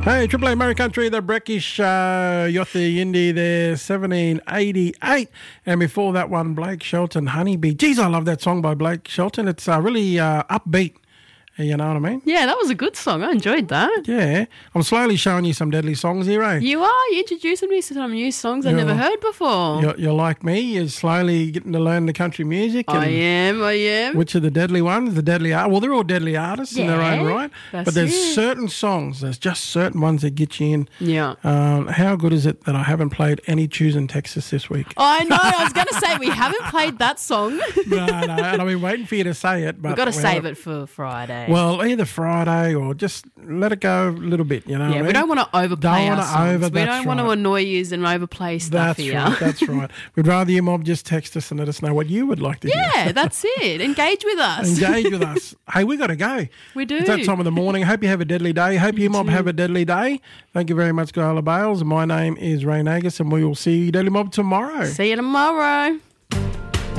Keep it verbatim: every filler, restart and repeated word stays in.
Hey, Triple A Murray Country, the Brecky Show, Yothi Indy there, seventeen eighty-eight. And before that one, Blake Shelton, Honeybee. Geez, I love that song by Blake Shelton. It's uh, really uh, upbeat. You know what I mean? Yeah, that was a good song. I enjoyed that. Yeah. I'm slowly showing you some deadly songs here, eh? You are. You're introducing me to some new songs I've never heard before. You're, you're like me. You're slowly getting to learn the country music. I am. I am. Which are the deadly ones? The deadly art. Well, they're all deadly artists yeah, in their own right. But there's it. certain songs. There's just certain ones that get you in. Yeah. Um, how good is it that I haven't played any Choosing Texas this week? I know. I was going to say we haven't played that song. no, no. And I've been waiting for you to say it. But We've got to we save haven't. it for Friday. Well, either Friday. Friday or just let it go a little bit, you know. Yeah, what I we mean? don't want to overplay don't our songs. Over, we don't want right. to annoy you and overplay stuff that's here. Right, that's right. We'd rather you mob just text us and let us know what you would like to yeah, hear. Yeah, that's it. Engage with us. Engage with us. Hey, we got to go. We do. It's that time of the morning. Hope you have a deadly day. Hope you, you mob too. have a deadly day. Thank you very much, Guyla Bales. My name is Ray Nagus and we will see you, Deadly Mob, tomorrow. See you tomorrow.